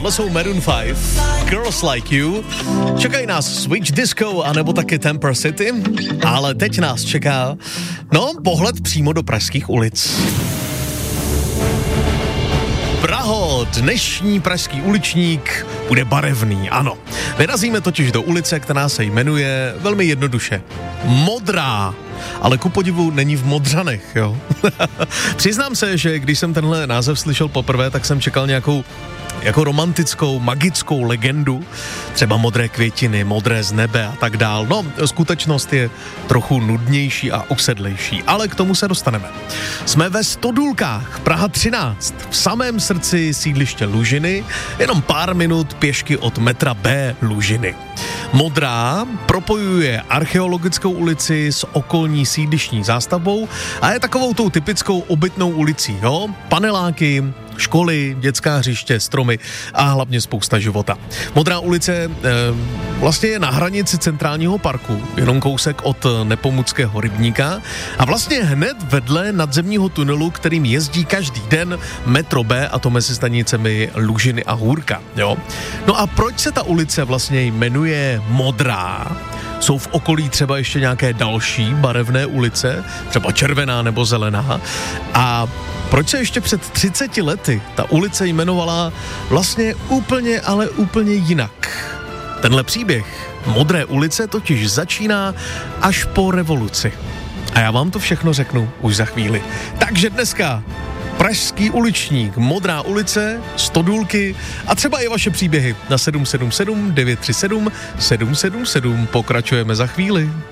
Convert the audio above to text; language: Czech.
tohle jsou Maroon 5, Girls Like You. Čekají nás Switch Disco, anebo taky Temper City, ale teď nás čeká, pohled přímo do pražských ulic. Praho, dnešní pražský uličník bude barevný, ano. Vyrazíme totiž do ulice, která se jmenuje velmi jednoduše Modrá, ale ku podivu není v Modřanech, jo. Přiznám se, že když jsem tenhle název slyšel poprvé, tak jsem čekal nějakou jako romantickou, magickou legendu, třeba modré květiny, modré z nebe a tak dál. Skutečnost je trochu nudnější a usedlejší, ale k tomu se dostaneme. Jsme ve Stodůlkách, Praha 13, v samém srdci sídliště Lužiny, jenom pár minut pěšky od metra B Lužiny. Modrá propojuje archeologickou ulici s okolní sídlištní zástavbou a je takovou tou typickou obytnou ulicí, jo? Paneláky, školy, dětská hřiště, stromy a hlavně spousta života. Modrá ulice vlastně je na hranici centrálního parku, jenom kousek od Nepomuckého rybníka a vlastně hned vedle nadzemního tunelu, kterým jezdí každý den metro B, a to mezi stanicemi Lužiny a Hůrka, jo. A proč se ta ulice vlastně jmenuje Modrá? Jsou v okolí třeba ještě nějaké další barevné ulice, třeba červená nebo zelená, a proč se ještě před 30 lety ta ulice jmenovala vlastně úplně jinak? Tenhle příběh Modré ulice totiž začíná až po revoluci. A já vám to všechno řeknu už za chvíli. Takže dneska pražský uličník, Modrá ulice, Stodůlky a třeba i vaše příběhy na 777 937 777. Pokračujeme za chvíli.